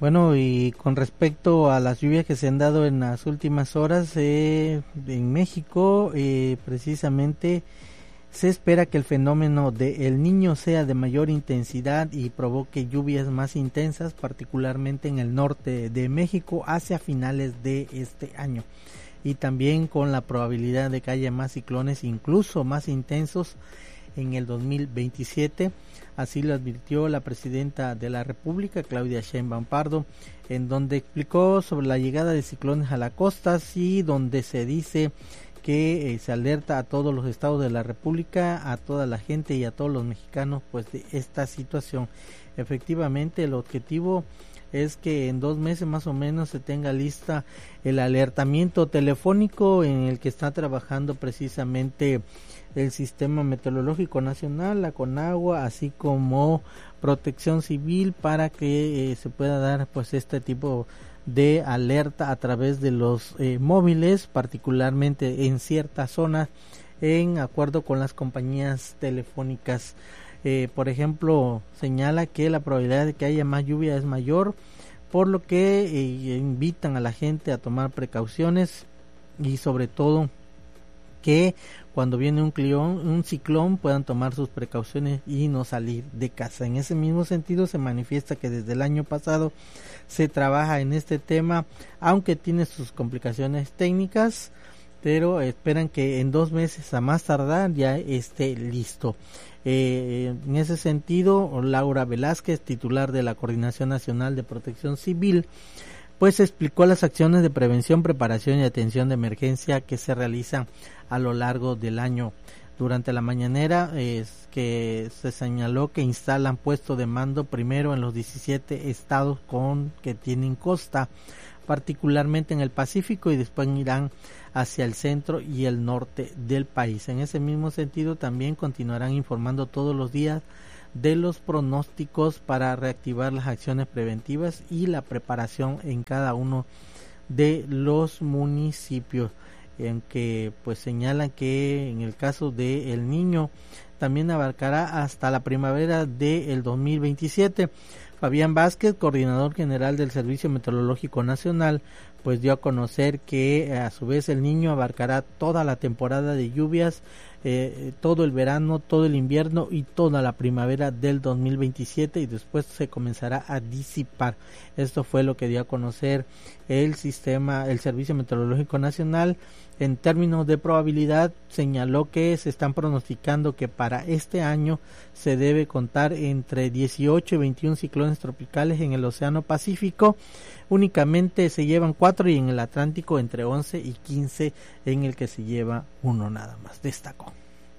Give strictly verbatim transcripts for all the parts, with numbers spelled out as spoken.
Bueno, y con respecto a las lluvias que se han dado en las últimas horas eh, en México, eh, precisamente se espera que el fenómeno de El Niño sea de mayor intensidad y provoque lluvias más intensas, particularmente en el norte de México hacia finales de este año. Y también con la probabilidad de que haya más ciclones, incluso más intensos, en el dos mil veintisiete. Así lo advirtió la presidenta de la República, Claudia Sheinbaum Pardo, en donde explicó sobre la llegada de ciclones a la costa, y donde se dice que eh, se alerta a todos los estados de la República, a toda la gente y a todos los mexicanos pues de esta situación. Efectivamente, el objetivo es que en dos meses más o menos se tenga lista el alertamiento telefónico en el que está trabajando precisamente el Sistema Meteorológico Nacional, la CONAGUA, así como Protección Civil, para que eh, se pueda dar pues este tipo de alerta a través de los eh, móviles, particularmente en ciertas zonas, en acuerdo con las compañías telefónicas. Eh, por ejemplo, señala que la probabilidad de que haya más lluvia es mayor, por lo que eh, invitan a la gente a tomar precauciones y sobre todo que cuando viene un, clión, un ciclón puedan tomar sus precauciones y no salir de casa. En ese mismo sentido se manifiesta que desde el año pasado se trabaja en este tema, aunque tiene sus complicaciones técnicas, pero esperan que en dos meses a más tardar ya esté listo. Eh, en ese sentido, Laura Velázquez, titular de la Coordinación Nacional de Protección Civil, pues explicó las acciones de prevención, preparación y atención de emergencia que se realizan a lo largo del año. Durante la mañanera es que se señaló que instalan puesto de mando primero en los diecisiete estados con que tienen costa, particularmente en el Pacífico, y después irán hacia el centro y el norte del país. En ese mismo sentido también continuarán informando todos los días de los pronósticos para reactivar las acciones preventivas y la preparación en cada uno de los municipios, en que pues señalan que en el caso de El Niño también abarcará hasta la primavera del dos mil veintisiete. Fabián Vázquez, coordinador general del Servicio Meteorológico Nacional, pues dio a conocer que a su vez El Niño abarcará toda la temporada de lluvias, eh, todo el verano, todo el invierno y toda la primavera del dos mil veintisiete, y después se comenzará a disipar. Esto fue lo que dio a conocer el sistema, el Servicio Meteorológico Nacional. En términos de probabilidad, señaló que se están pronosticando que para este año se debe contar entre dieciocho y veintiún ciclones tropicales en el Océano Pacífico. Únicamente se llevan cuatro, y en el Atlántico entre once y quince, en el que se lleva uno nada más, destacó.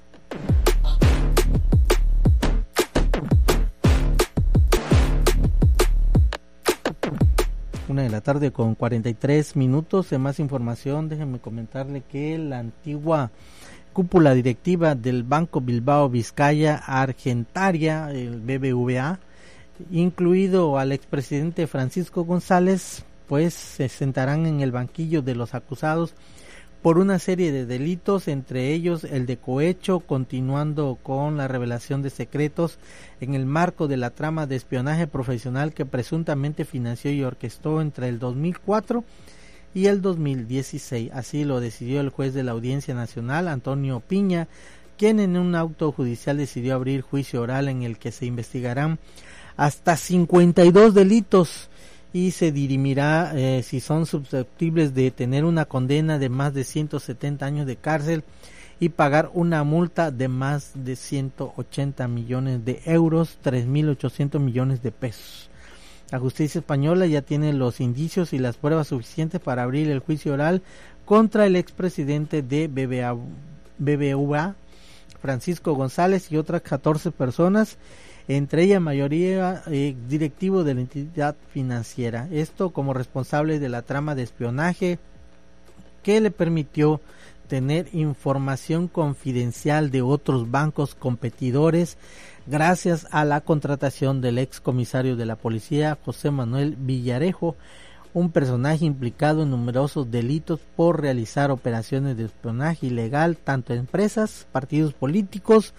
Una de la tarde con cuarenta y tres minutos. En más información, déjenme comentarle que la antigua cúpula directiva del Banco Bilbao Vizcaya Argentaria, el B B V A, incluido al expresidente Francisco González, pues se sentarán en el banquillo de los acusados por una serie de delitos, entre ellos el de cohecho, continuando con la revelación de secretos en el marco de la trama de espionaje profesional que presuntamente financió y orquestó entre el dos mil cuatro y el dos mil dieciséis. Así lo decidió el juez de la Audiencia Nacional, Antonio Piña, quien en un auto judicial decidió abrir juicio oral en el que se investigarán hasta cincuenta y dos delitos y se dirimirá eh, si son susceptibles de tener una condena de más de ciento setenta años de cárcel y pagar una multa de más de ciento ochenta millones de euros, tres mil ochocientos millones de pesos. La justicia española ya tiene los indicios y las pruebas suficientes para abrir el juicio oral contra el expresidente de B B V A, Francisco González, y otras catorce personas, entre ellas mayoría eh, directivo de la entidad financiera. Esto como responsable de la trama de espionaje que le permitió tener información confidencial de otros bancos competidores gracias a la contratación del ex comisario de la policía José Manuel Villarejo, un personaje implicado en numerosos delitos por realizar operaciones de espionaje ilegal tanto a empresas, partidos políticos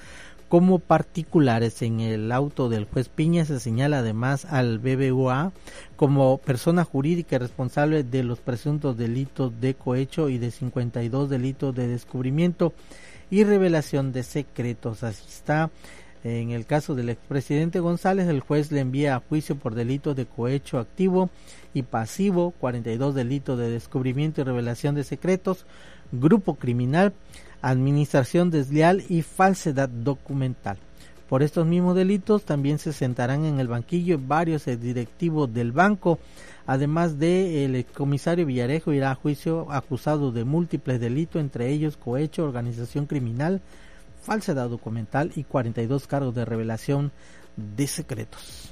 como particulares. En el auto del juez Piña se señala además al B B V A como persona jurídica responsable de los presuntos delitos de cohecho y de cincuenta y dos delitos de descubrimiento y revelación de secretos. Así está. En el caso del expresidente González, el juez le envía a juicio por delitos de cohecho activo y pasivo, cuarenta y dos delitos de descubrimiento y revelación de secretos, grupo criminal, administración desleal y falsedad documental. Por estos mismos delitos también se sentarán en el banquillo varios directivos del banco. Además de el excomisario Villarejo irá a juicio acusado de múltiples delitos, entre ellos cohecho, organización criminal, falsedad documental y cuarenta y dos cargos de revelación de secretos.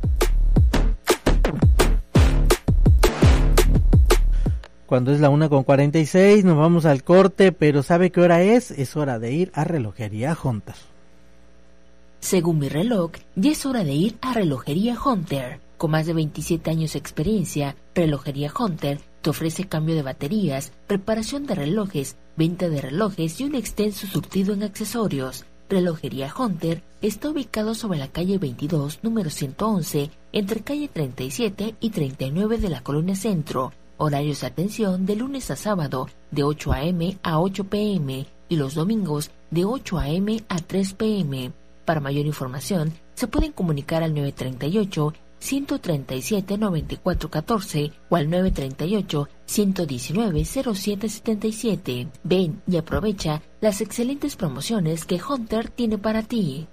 Cuando es la una con cuarenta y seis nos vamos al corte, pero ¿sabe qué hora es? Es hora de ir a Relojería Hunter. Según mi reloj, ya es hora de ir a Relojería Hunter. Con más de veintisiete años de experiencia, Relojería Hunter te ofrece cambio de baterías, reparación de relojes, venta de relojes y un extenso surtido en accesorios. Relojería Hunter está ubicado sobre la calle veintidós, número ciento once, entre calle treinta y siete y treinta y nueve de la Colonia Centro. Horarios de atención de lunes a sábado de ocho a eme a ocho pe eme y los domingos de ocho a eme a tres pe eme. Para mayor información, se pueden comunicar al nueve treinta y ocho, ciento treinta y siete, noventa y cuatro catorce o al nueve treinta y ocho, ciento diecinueve, cero siete setenta y siete. Ven y aprovecha las excelentes promociones que Hunter tiene para ti.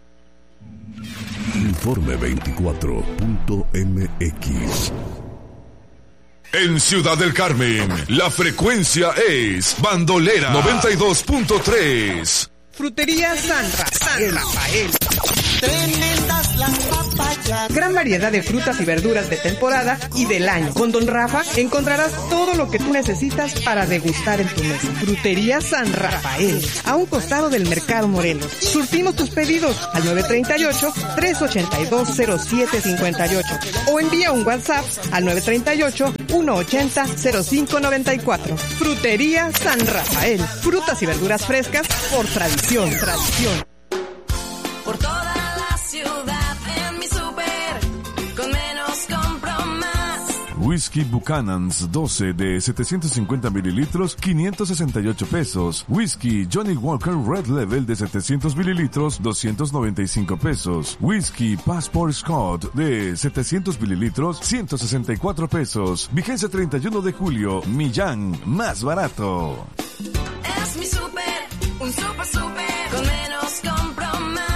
Informe veinticuatro punto eme equis. En Ciudad del Carmen, la frecuencia es Bandolera noventa y dos punto tres. Frutería San Rafael. San Rafael. Tremendas las papayas. Gran variedad de frutas y verduras de temporada y del año. Con Don Rafa encontrarás todo lo que tú necesitas para degustar en tu mesa. Frutería San Rafael, a un costado del Mercado Morelos. Surtimos tus pedidos al nueve treinta y ocho, tres ochenta y dos, cero siete cincuenta y ocho o envía un WhatsApp al nueve treinta y ocho, uno ochenta, cero cinco noventa y cuatro. Frutería San Rafael, frutas y verduras frescas por tradición, tradición. Por toda la ciudad en mi super, con menos compro más. Whisky Buchanan's doce de setecientos cincuenta mililitros, quinientos sesenta y ocho pesos. Whisky Johnny Walker Red Level de setecientos mililitros, doscientos noventa y cinco pesos. Whisky Passport Scott de setecientos mililitros, ciento sesenta y cuatro pesos. Vigencia treinta y uno de julio. Millán, más barato. Es mi super, un super super, con menos compro más.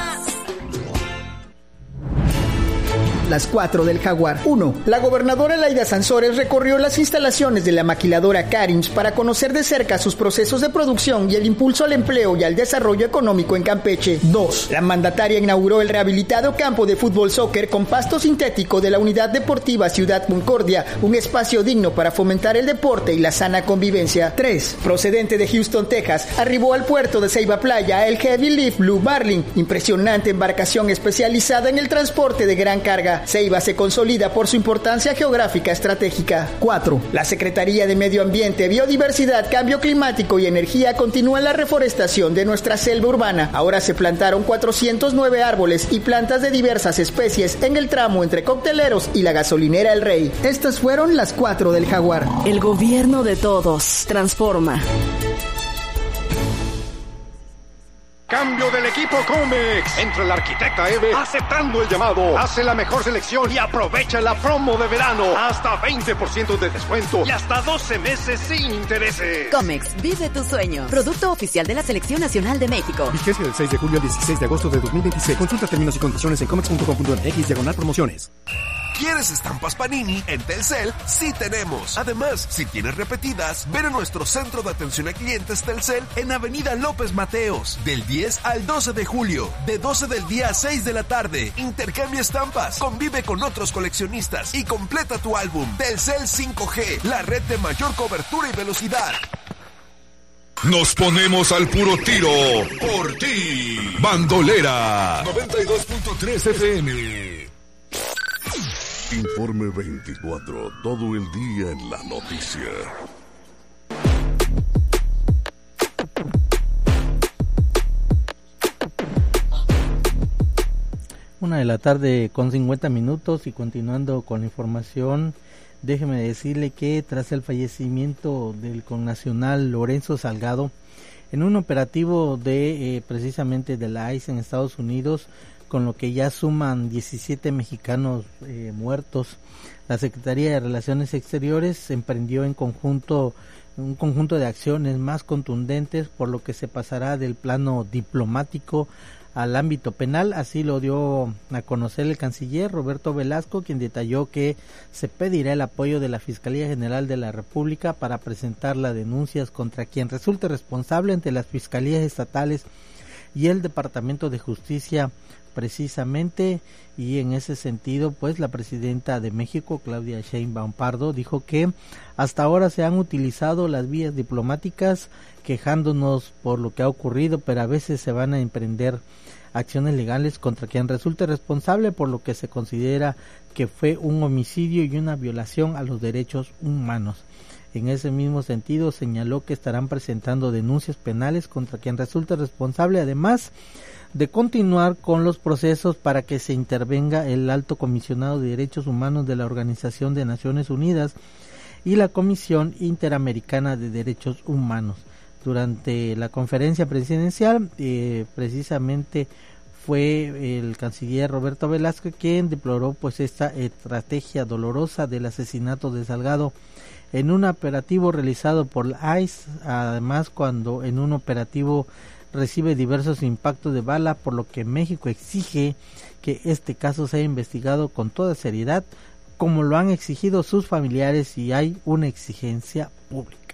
Las cuatro del Jaguar. uno. La gobernadora Laida Sansores recorrió las instalaciones de la maquiladora Carins para conocer de cerca sus procesos de producción y el impulso al empleo y al desarrollo económico en Campeche. dos. La mandataria inauguró el rehabilitado campo de fútbol soccer con pasto sintético de la Unidad Deportiva Ciudad Concordia, un espacio digno para fomentar el deporte y la sana convivencia. tres. Procedente de Houston, Texas, arribó al puerto de Ceiba Playa el Heavy Lift Blue Marlin, impresionante embarcación especializada en el transporte de gran carga. Ceiba se consolida por su importancia geográfica estratégica. cuatro. La Secretaría de Medio Ambiente, Biodiversidad, Cambio Climático y Energía continúa la reforestación de nuestra selva urbana. Ahora se plantaron cuatrocientos nueve árboles y plantas de diversas especies en el tramo entre Cocteleros y la gasolinera El Rey. Estas fueron las cuatro del Jaguar. El gobierno de todos transforma. Cambio del equipo Comex. Entra la arquitecta Eve aceptando el llamado. Hace la mejor selección y aprovecha la promo de verano. Hasta veinte por ciento de descuento y hasta doce meses sin intereses. Comex, vive tu sueño. Producto oficial de la Selección Nacional de México. Vigencia del seis de julio al dieciséis de agosto de dos mil veintiséis. Consulta términos y condiciones en comex punto com punto m x diagonal promociones. ¿Quieres estampas Panini? En Telcel sí tenemos. Además, si tienes repetidas, ven a nuestro centro de atención a clientes Telcel en Avenida López Mateos, del diez al doce de julio, de doce del día a seis de la tarde. Intercambia estampas, convive con otros coleccionistas y completa tu álbum. Telcel cinco G, la red de mayor cobertura y velocidad. Nos ponemos al puro tiro por ti. Bandolera noventa y dos punto tres F M. Informe veinticuatro, todo el día en la noticia. Una de la tarde con cincuenta minutos y continuando con la información, déjeme decirle que tras el fallecimiento del connacional Lorenzo Salgado, en un operativo de eh, precisamente de la I C E en Estados Unidos, con lo que ya suman diecisiete mexicanos eh, muertos, la Secretaría de Relaciones Exteriores emprendió en conjunto un conjunto de acciones más contundentes, por lo que se pasará del plano diplomático al ámbito penal. Así lo dio a conocer el canciller Roberto Velasco, quien detalló que se pedirá el apoyo de la Fiscalía General de la República para presentar las denuncias contra quien resulte responsable ante las fiscalías estatales y el Departamento de Justicia precisamente. Y en ese sentido, pues la presidenta de México, Claudia Sheinbaum Pardo, dijo que hasta ahora se han utilizado las vías diplomáticas quejándonos por lo que ha ocurrido, pero a veces se van a emprender acciones legales contra quien resulte responsable, por lo que se considera que fue un homicidio y una violación a los derechos humanos. En ese mismo sentido, señaló que estarán presentando denuncias penales contra quien resulte responsable, además de continuar con los procesos para que se intervenga el Alto Comisionado de Derechos Humanos de la Organización de Naciones Unidas y la Comisión Interamericana de Derechos Humanos. Durante la conferencia presidencial, eh, precisamente fue el canciller Roberto Velasco quien deploró pues esta estrategia dolorosa del asesinato de Salgado en un operativo realizado por la I C E, además cuando en un operativo recibe diversos impactos de bala, por lo que México exige que este caso sea investigado con toda seriedad, como lo han exigido sus familiares, y hay una exigencia pública.